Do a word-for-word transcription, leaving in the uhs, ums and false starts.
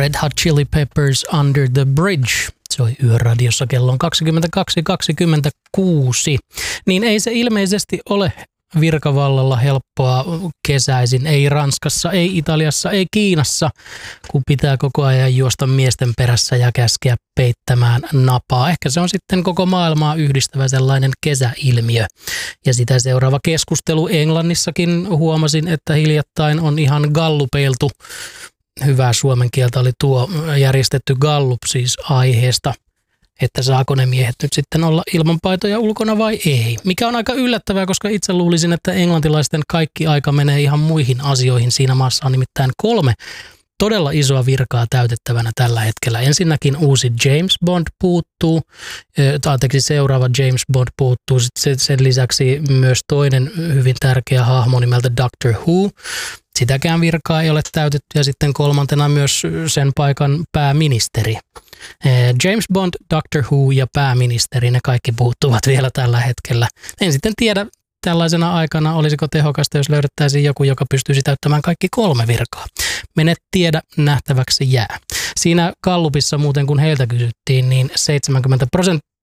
Red Hot Chili Peppers Under the Bridge. Se oli Yöradiossa, kello on kaksikymmentäkaksi kaksikymmentäkuusi. Niin ei se ilmeisesti ole virkavallalla helppoa kesäisin. Ei Ranskassa, ei Italiassa, ei Kiinassa, kun pitää koko ajan juosta miesten perässä ja käskeä peittämään napaa. Ehkä se on sitten koko maailmaa yhdistävä sellainen kesäilmiö. Ja sitä seuraava keskustelu Englannissakin huomasin, että hiljattain on ihan gallupeiltu. Hyvää suomen kieltä oli tuo järjestetty gallup siis aiheesta, että saako ne miehet nyt sitten olla ilman paitoja ulkona vai ei. Mikä on aika yllättävää, koska itse luulisin, että englantilaisten kaikki aika menee ihan muihin asioihin. Siinä maassa on nimittäin kolme todella isoa virkaa täytettävänä tällä hetkellä. Ensinnäkin uusi James Bond puuttuu, anteeksi seuraava James Bond puuttuu, sitten sen lisäksi myös toinen hyvin tärkeä hahmo nimeltä Doctor Who. Sitäkään virkaa ei ole täytetty ja sitten kolmantena myös sen paikan pääministeri. James Bond, Doctor Who ja pääministeri, ne kaikki puuttuvat vielä tällä hetkellä. En sitten tiedä tällaisena aikana, olisiko tehokasta, jos löydettäisiin joku, joka pystyisi täyttämään kaikki kolme virkaa. Mene tiedä, nähtäväksi jää. Siinä gallupissa muuten, kun heiltä kysyttiin, niin seitsemänkymmentä prosenttia